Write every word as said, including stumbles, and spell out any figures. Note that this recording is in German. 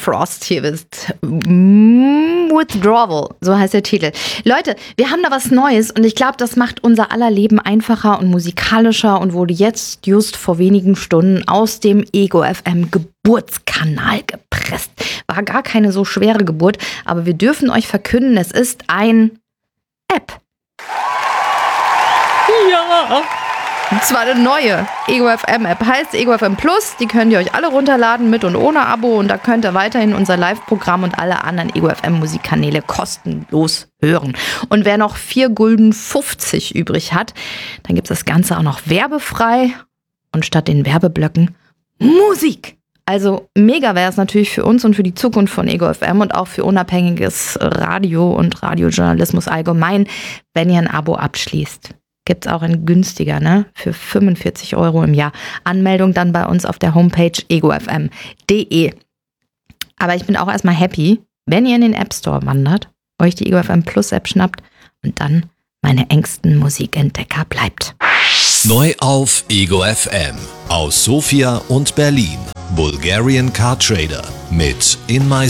Frost hier ist. Mm, Withdrawal, so heißt der Titel. Leute, wir haben da was Neues und ich glaube, das macht unser aller Leben einfacher und musikalischer und wurde jetzt just vor wenigen Stunden aus dem Ego F M Geburtskanal gepresst. War gar keine so schwere Geburt, aber wir dürfen euch verkünden, es ist ein App. Ja. Und zwar eine neue Ego F M App, heißt Ego F M Plus, die könnt ihr euch alle runterladen mit und ohne Abo und da könnt ihr weiterhin unser Live-Programm und alle anderen Ego F M Musikkanäle kostenlos hören. Und wer noch vier Gulden fünfzig übrig hat, dann gibt es das Ganze auch noch werbefrei und statt den Werbeblöcken Musik. Also mega wäre es natürlich für uns und für die Zukunft von Ego F M und auch für unabhängiges Radio und Radiojournalismus allgemein, wenn ihr ein Abo abschließt. Gibt's auch in günstiger, ne? Für fünfundvierzig Euro im Jahr. Anmeldung dann bei uns auf der Homepage ego f m punkt d e. Aber ich bin auch erstmal happy, wenn ihr in den App Store wandert, euch die Ego F M Plus App schnappt und dann meine engsten Musikentdecker bleibt. Neu auf Ego F M aus Sofia und Berlin. Bulgarian Car Trader mit In My